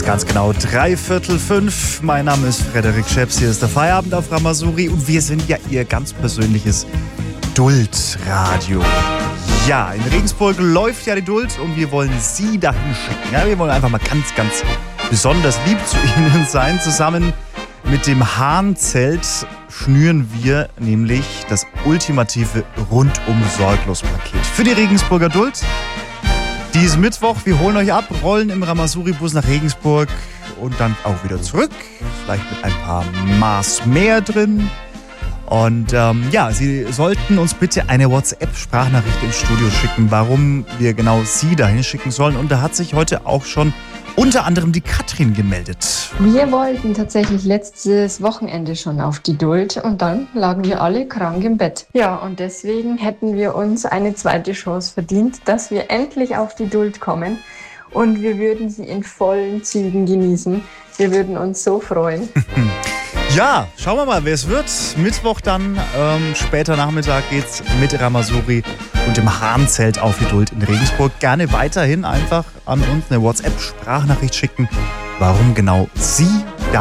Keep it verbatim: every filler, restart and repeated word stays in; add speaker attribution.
Speaker 1: Ganz genau, dreiviertel fünf. Mein Name ist Frederik Scheps, hier ist der Feierabend auf Ramasuri und wir sind ja Ihr ganz persönliches Duldradio. Ja, in Regensburg läuft ja die Duld und wir wollen Sie dahin schicken. Ja, wir wollen einfach mal ganz, ganz besonders lieb zu Ihnen sein. Zusammen mit dem Hahnzelt schnüren wir nämlich das ultimative Rundum-Sorglos-Paket für die Regensburger Duld. Diesen Mittwoch, wir holen euch ab, rollen im Ramasuri-Bus nach Regensburg und dann auch wieder zurück. Vielleicht mit ein paar Maß mehr drin. Und ähm, ja, Sie sollten uns bitte eine WhatsApp-Sprachnachricht ins Studio schicken, warum wir genau Sie dahin schicken sollen. Und da hat sich heute auch schon unter anderem die Katrin gemeldet.
Speaker 2: Wir wollten tatsächlich letztes Wochenende schon auf die Duld und dann lagen wir alle krank im Bett. Ja, und deswegen hätten wir uns eine zweite Chance verdient, dass wir endlich auf die Duld kommen und wir würden sie in vollen Zügen genießen. Wir würden uns so freuen.
Speaker 1: Ja, schauen wir mal, wer es wird. Mittwoch dann, ähm, später Nachmittag geht's mit Ramasuri und dem Hahnzelt auf die Duld in Regensburg. Gerne weiterhin einfach an uns eine WhatsApp-Sprachnachricht schicken, warum genau Sie